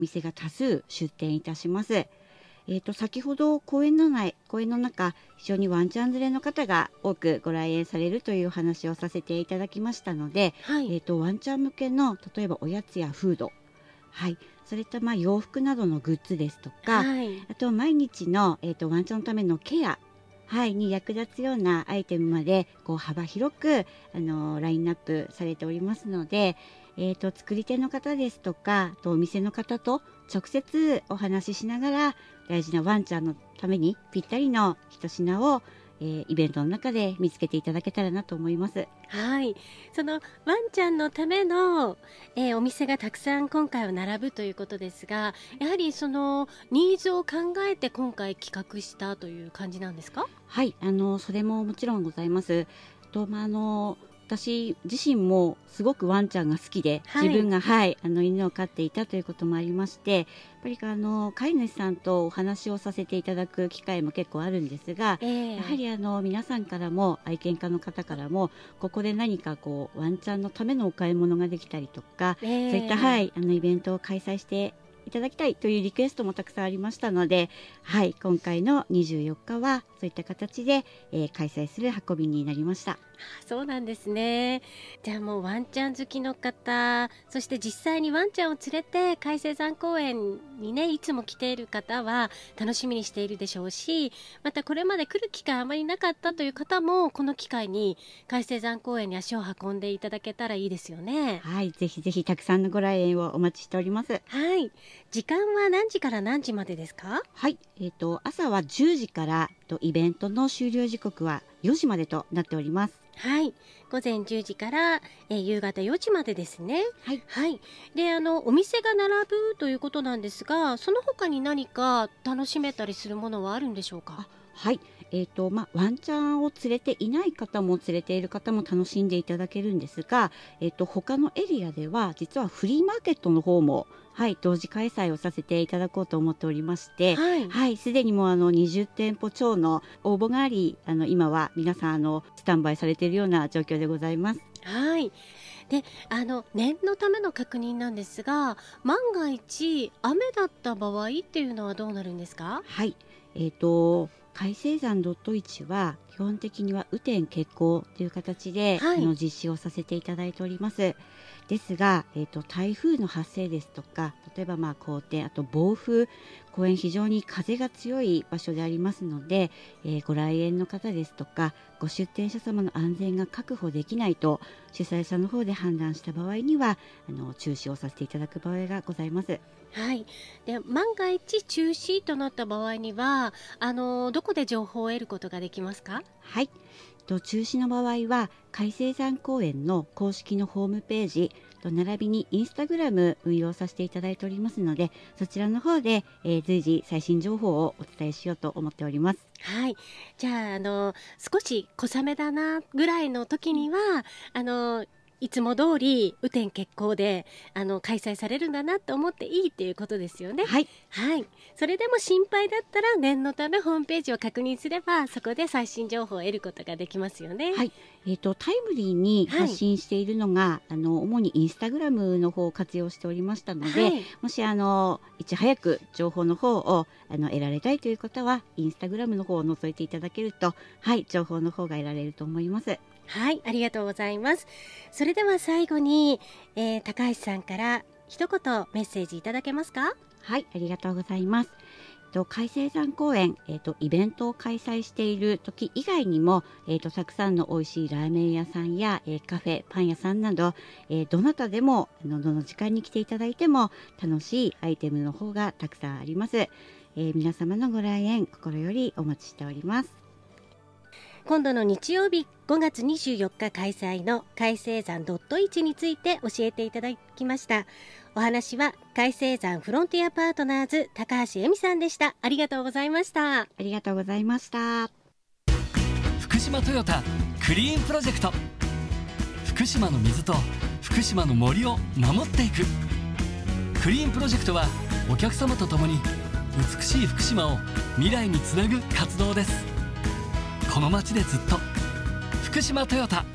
店が多数出店いたします。先ほど公園の中、非常にワンちゃん連れの方が多くご来園されるというお話をさせていただきましたので、ワンちゃん向けの例えばおやつやフード、それと洋服などのグッズですとか、あと毎日の、ワンちゃんのためのケア、に役立つようなアイテムまで幅広くラインナップされておりますので、作り手の方ですとかお店の方と直接お話ししながら大事なワンちゃんのためにぴったりの一品を、イベントの中で見つけていただけたらなと思います。 そのワンちゃんのための、お店がたくさん今回は並ぶということですが、やはりそのニーズを考えて今回企画したという感じなんですか？ それももちろんございます。私自身もすごくワンちゃんが好きで、自分が、犬を飼っていたということもありまして、やっぱり飼い主さんとお話をさせていただく機会も結構あるんですが、やはり皆さんからも愛犬家の方からもここで何かワンちゃんのためのお買い物ができたりとか、そういった、イベントを開催していただきたいというリクエストもたくさんありましたので、今回の24日はそういった形で、開催する運びになりました。 そうなんですね。じゃあもうワンちゃん好きの方、そして実際にワンちゃんを連れて海生山公園にねいつも来ている方は楽しみにしているでしょうし、またこれまで来る機会あまりなかったという方もこの機会に海生山公園に足を運んでいただけたらいいですよね。 ぜひぜひたくさんのご来園をお待ちしております。 時間は何時から何時までですか？ 朝は10時からイベントの終了時刻は4時までとなっております。 午前10時から、夕方4時までですね。でお店が並ぶということなんですが、その他に何か楽しめたりするものはあるんでしょうか？ ワンちゃんを連れていない方も連れている方も楽しんでいただけるんですが、他のエリアでは実はフリーマーケットの方も同時開催をさせていただこうと思っておりまして、すでにもう20店舗超の応募があり、今は皆さんスタンバイされているような状況でございます。 で念のための確認なんですが、万が一雨だった場合っていうのはどうなるんですか？ 海生山.1は基本的には雨天決行という形で、実施をさせていただいております。ですが、台風の発生ですとか、例えば荒天、あと暴風、公園非常に風が強い場所でありますので、ご来園の方ですとかご出店者様の安全が確保できないと主催者の方で判断した場合には中止をさせていただく場合がございます。 で万が一中止となった場合にはどこで情報を得ることができますか？ 中止の場合は海生山公園の公式のホームページと並びにインスタグラム運用させていただいておりますので、そちらの方で、随時最新情報をお伝えしようと思っております。 じゃあ少し小雨だなぐらいの時にはいつも通り雨天決行で開催されるんだなと思っていいっていうことですよね。それでも心配だったら念のためホームページを確認すればそこで最新情報を得ることができますよね。 タイムリーに発信しているのが、主にインスタグラムの方を活用しておりましたので、もしいち早く情報の方を得られたいという方はインスタグラムの方を覗いていただけると、情報の方が得られると思います。 ありがとうございます。それでは最後に、高橋さんから一言メッセージいただけますか？ ありがとうございます。海生山公園、イベントを開催している時以外にも、たくさんの美味しいラーメン屋さんや、カフェパン屋さんなど、どなたでもどの時間に来ていただいても楽しいアイテムの方がたくさんあります。皆様のご来園心よりお待ちしております。 今度の日曜日5月24日開催の海生山.1について教えていただきました。お話は海生山フロンティアパートナーズ高橋恵美さんでした。ありがとうございました。 ありがとうございました。 福島トヨタクリーンプロジェクト、福島の水と福島の森を守っていく。クリーンプロジェクトはお客様と共に美しい福島を未来につなぐ活動です。この街でずっと福島トヨタ。